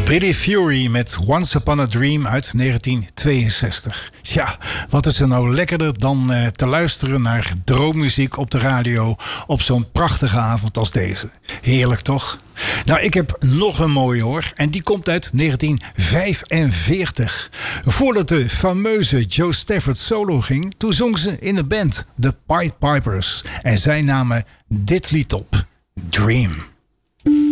Billy Fury met Once Upon a Dream uit 1962. Tja, wat is er nou lekkerder dan te luisteren naar droommuziek op de radio op zo'n prachtige avond als deze. Heerlijk toch? Nou, ik heb nog een mooie hoor. En die komt uit 1945. Voordat de fameuze Joe Stafford solo ging, toen zong ze in de band The Pied Pipers. En zij namen dit lied op. Dream.